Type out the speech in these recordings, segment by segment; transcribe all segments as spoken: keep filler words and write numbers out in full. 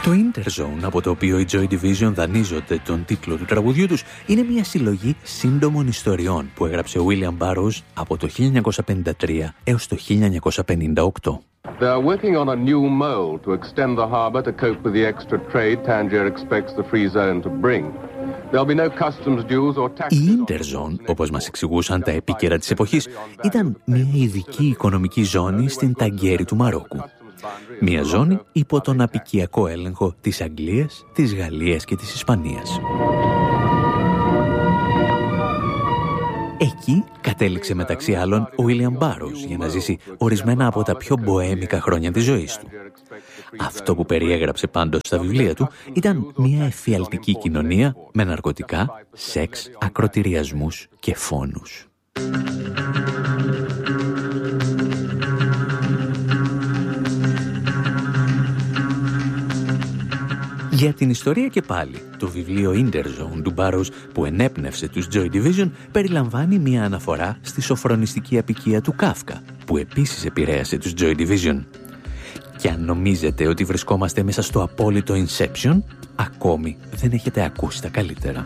Το Interzone, από το οποίο οι Joy Division δανείζονται τον τίτλο του τραγουδιού τους, είναι μια συλλογή σύντομων ιστοριών που έγραψε ο William Burroughs από το χίλια εννιακόσια πενήντα τρία έως το χίλια εννιακόσια πενήντα οκτώ. They are working on a new mole to extend the harbour to cope with the extra trade Tangier expects the free zone to bring. There'll be no customs dues or taxes. Η Interzone, όπως μας εξηγούσαν τα επίκαιρα της εποχής, ήταν μια ειδική οικονομική ζώνη στην Ταγκέρη του Μαρόκου. Μια ζώνη υπό τον απικιακό έλεγχο της Αγγλίας, της Γαλλίας και της Ισπανίας. Εκεί κατέληξε μεταξύ άλλων ο William Burroughs για να ζήσει ορισμένα από τα πιο μποέμικα χρόνια της ζωής του. Αυτό που περιέγραψε πάντως στα βιβλία του ήταν μια εφιαλτική κοινωνία με ναρκωτικά, σεξ, ακροτηριασμούς και φόνους. Για την ιστορία και πάλι, το βιβλίο Interzone του Burroughs που ενέπνευσε τους Joy Division περιλαμβάνει μια αναφορά στη σοφρονιστική απικία του Κάφκα, που επίσης επηρέασε τους Joy Division. Και αν νομίζετε ότι βρισκόμαστε μέσα στο απόλυτο Inception, ακόμη δεν έχετε ακούσει τα καλύτερα.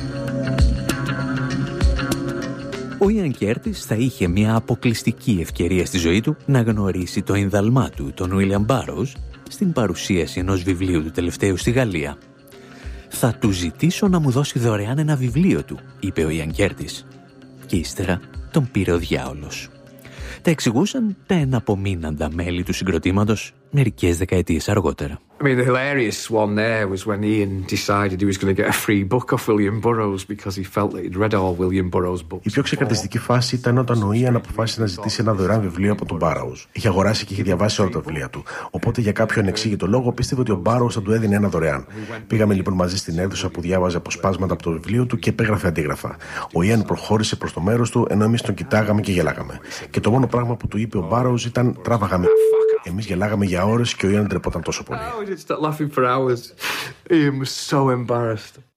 Ο Ιαν Κέρτις θα είχε μια αποκλειστική ευκαιρία στη ζωή του να γνωρίσει το ίνδαλμά του, τον William Burroughs, στην παρουσίαση ενός βιβλίου του τελευταίου στη Γαλλία. «Θα του ζητήσω να μου δώσει δωρεάν ένα βιβλίο του», είπε ο Ιαν Κέρτις. Και ύστερα τον πήρε ο διάολος. Τα εξηγούσαν τα εναπομείναντα μέλη του συγκροτήματος μερικές δεκαετίες αργότερα. I mean, the hilarious one there was when Ian decided he was going to get a free book of William Burroughs because he felt that he'd read all William Burroughs books. Η πιο ξεκαρδιστική φάση ήταν όταν ο Ian αποφάσισε να ζητήσει ένα δωρεάν βιβλίο από τον Burroughs. Είχε αγοράσει και είχε διαβάσει όλα τα βιβλία του. Οπότε για κάποιο ανεξήγητο λόγο πίστευε ότι ο Burroughs θα του έδινε ένα δωρεάν. Πήγαμε λοιπόν μαζί στην αίθουσα που διάβαζε αποσπάσματα από το βιβλίο του και επέγραφε αντίγραφα. Ο Ian προχώρησε προς το μέρος του ενώ εμείς τον κοιτάγαμε και γελάγαμε. Και το μόνο πράγμα που του είπε ο Burroughs ήταν «τράβαγαμε». Εμείς γελάγαμε για ώρες και ο Ιαν ντρεπόταν τόσο πολύ.